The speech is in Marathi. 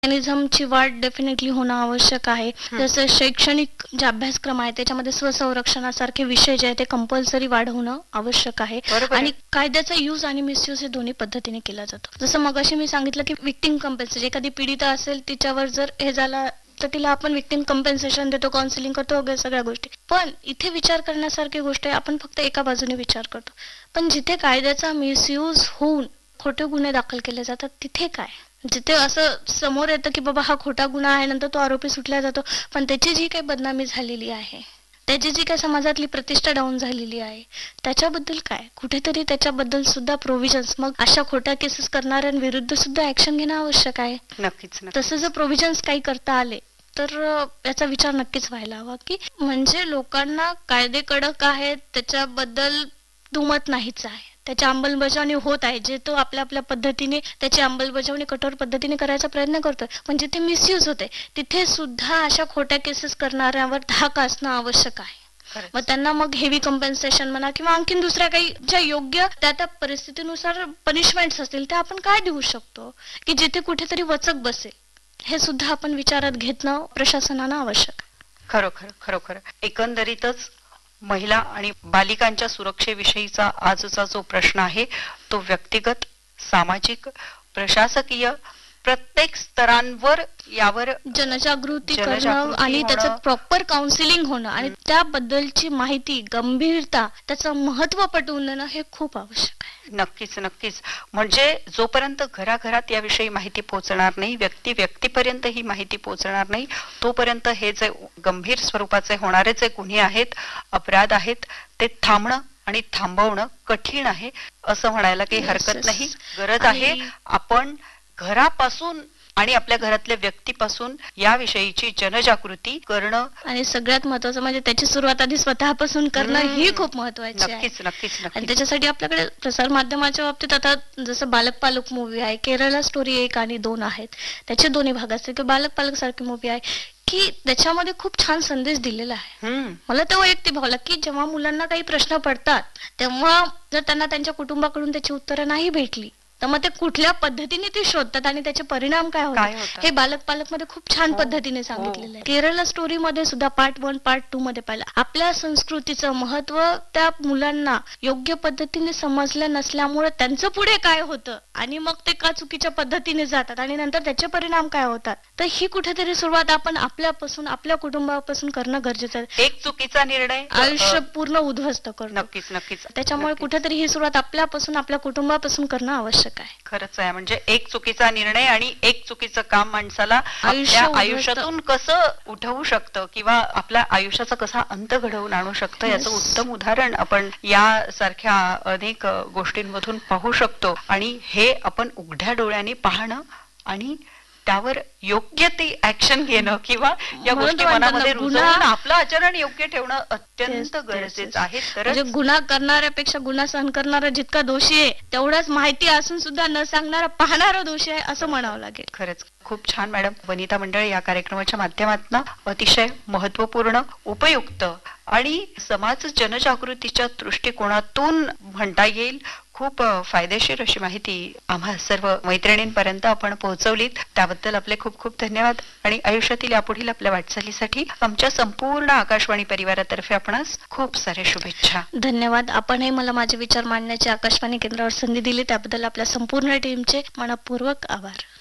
मेकॅनिझमची वाढ डेफिनेटली होणं आवश्यक आहे. जसं शैक्षणिक जे अभ्यासक्रम आहे त्याच्यामध्ये स्वसंरक्षणासारखे विषय जे आहे ते कंपल्सरी वाढवणं आवश्यक आहे. आणि कायद्याचा यूज आणि मिसयूज हे दोन्ही पद्धतीने केला जातो. जसं मगाशी मी सांगितलं की विक्टिम कंपेन्सेशन, एखादी पीडिता असेल तिच्यावर जर हे झाला तर तिला आपण विक्टिम कंपेन्सेशन देतो, काउन्सिलिंग करतो वगैरे सगळ्या गोष्टी. पण इथे विचार करण्यासारखी गोष्ट आहे, आपण फक्त एका बाजूने विचार करतो. पण जिथे कायद्याचा मिसयूज होऊन खोटे गुन्हे दाखल केले जातात तिथे काय? जिथे असं समोर येतं की बाबा हा खोटा गुन्हा आहे, नंतर तो आरोपी सुटला जातो, पण त्याची जी काही बदनामी झालेली आहे, त्याची जी काही समाजातली प्रतिष्ठा डाऊन झालेली आहे, त्याच्याबद्दल काय? कुठेतरी त्याच्याबद्दल सुद्धा प्रोव्हिजन्स, मग अशा खोट्या केसेस करणाऱ्यांविरुद्ध सुद्धा ऍक्शन घेणं आवश्यक आहे. नक्कीच. तसं जर प्रोव्हिजन्स काही करता आले तर याचा विचार नक्कीच व्हायला हवा, की म्हणजे लोकांना कायदे कडक आहेत त्याच्याबद्दल दुमत नाहीच आहे, त्याची अंमलबजावणी होत आहे, जे तो आपल्या आपल्या पद्धतीने त्याची अंमलबजावणी कठोर पद्धतीने करायचा प्रयत्न करतोय. पण जिथे मिसयूज होते तिथे सुद्धा अशा खोट्या केसेस करणाऱ्यांवर धाक असणं आवश्यक आहे. मग त्यांना मग हेवी कंपेन्सेशन म्हणा किंवा आणखीन दुसऱ्या काही ज्या योग्य त्या परिस्थितीनुसार पनिशमेंट्स असतील त्या आपण काय देऊ शकतो की जिथे कुठेतरी वचक बसेल, हे सुद्धा आपण विचारात घेणं प्रशासनानं आवश्यक आहे. खरोखर एकंदरीतच महिला आणि बालिकांच्या सुरक्षेविषयीचा आजचा जो प्रश्न आहे तो व्यक्तिगत, सामाजिक, प्रशासकीय प्रत्येक स्तरांवर यावर जनजागृती करणं आणि त्याचं प्रॉपर काउन्सिलिंग होणं आणि त्याबद्दलची माहिती, गंभीरता, त्याचं महत्व पटवून देणं हे खूप आवश्यक आहे. नक्कीच. म्हणजे जोपर्यंत घराघरात याविषयी माहिती पोहोचणार नाही, व्यक्तीपर्यंत ही माहिती पोहोचणार नाही, तोपर्यंत हे जे गंभीर स्वरूपाचे होणारे जे गुन्हे आहेत, अपराध आहेत, ते थांबणं आणि थांबवणं कठीण आहे असं म्हणायला काही हरकत नाही. गरज आहे आपण घरापासून आणि आपल्या घरातल्या व्यक्तीपासून याविषयीची जनजागृती करणं. आणि सगळ्यात महत्वाचं म्हणजे त्याची सुरुवात आधी स्वतःपासून करणं ही खूप महत्वाची आहे. नक्कीच. आणि त्याच्यासाठी आपल्याकडे प्रसार माध्यमाच्या बाबतीत आता जसं बालक पालक मूवी आहे, केरळा स्टोरी 1 आणि 2 आहेत, त्याचे दोन्ही भाग असतील, किंवा बालक पालक सारखी मूवी आहे की त्याच्यामध्ये खूप छान संदेश दिलेला आहे. मला तो वैयक्तिक भावला की जेव्हा मुलांना काही प्रश्न पडतात तेव्हा जर त्यांना त्यांच्या कुटुंबाकडून त्याची उत्तरं नाही भेटली तर मग ते कुठल्या पद्धतीने ते शोधतात आणि त्याचे परिणाम काय होतात हे बालक पालक मध्ये खूप छान पद्धतीने सांगितलेलं आहे. केरळा स्टोरी मध्ये सुद्धा पार्ट 1 पार्ट 2 मध्ये पाहिलं, आपल्या संस्कृतीचं महत्व त्या मुलांना योग्य पद्धतीने समजलं नसल्यामुळे त्यांचं पुढे काय होतं आणि मग ते का चुकीच्या पद्धतीने जातात आणि नंतर त्याचे परिणाम काय होतात. तर ही कुठेतरी सुरुवात आपण आपल्यापासून, आपल्या कुटुंबापासून करणं गरजेचं आहे. एक चुकीचा निर्णय आयुष्य पूर्ण उद्ध्वस्त करतो. नक्कीच. त्याच्यामुळे कुठेतरी ही सुरुवात आपल्यापासून, आपल्या कुटुंबापासून करणं आवश्यक आहे. खरंच आहे. म्हणजे एक चुकीचा निर्णय आणि एक चुकीचं काम माणसाला आपल्या आयुष्यातून कसं उठवू शकतं किंवा आपल्या आयुष्याचा कसा अंत घडवून आणू शकतं याचं उत्तम उदाहरण आपण यासारख्या अनेक गोष्टींमधून पाहू शकतो. आणि हे आपण उघड्या डोळ्याने पाहणं आणि त्यावर योग्य ती ऍक्शन घेणं किंवा या गोष्टी मनामध्ये रुजवून आपलं आचरण योग्य ठेवणं अत्यंत गरजेचं आहे. तर गुन्हा करणाऱ्यापेक्षा गुन्हा सहन करणारा जितका दोषी आहे तेवढाच माहिती असून सुद्धा न सांगणारा पाहणारा दोषी आहे असं म्हणावं लागेल. खरंच खूप छान मॅडम. वनिता मंडळ या कार्यक्रमाच्या माध्यमातून अतिशय महत्वपूर्ण, उपयुक्त आणि समाज जनजागृतीच्या दृष्टिकोनातून म्हणता येईल खूप फायदेशीर अशी माहिती आम्हा सर्व मैत्रिणींपर्यंत आपण पोहोचवलीत. त्याबद्दल आपले खूप खूप धन्यवाद आणि आयुष्यातील यापुढील आपल्या वाटचालीसाठी आमच्या संपूर्ण आकाशवाणी परिवारातर्फे आपणास खूप सारे शुभेच्छा. धन्यवाद. आपणही मला माझे विचार मांडण्याची आकाशवाणी केंद्रावर संधी दिली त्याबद्दल आपल्या संपूर्ण टीमचे मनपूर्वक आभार.